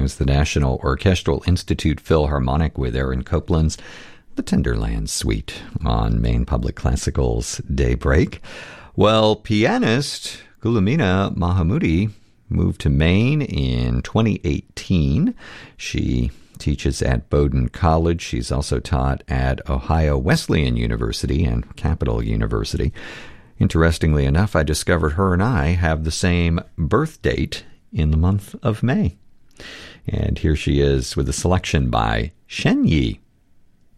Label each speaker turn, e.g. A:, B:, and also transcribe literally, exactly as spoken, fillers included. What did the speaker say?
A: tunes the National Orchestral Institute Philharmonic with Aaron Copland's The Tenderlands Suite on Maine Public Classical's Daybreak. Well, pianist Gulamina Mahamoudi moved to Maine in twenty eighteen. She teaches at Bowdoin College. She's also taught at Ohio Wesleyan University and Capital University. Interestingly enough, I discovered her and I have the same birth date in the month of May. And here she is with a selection by Shen Yi.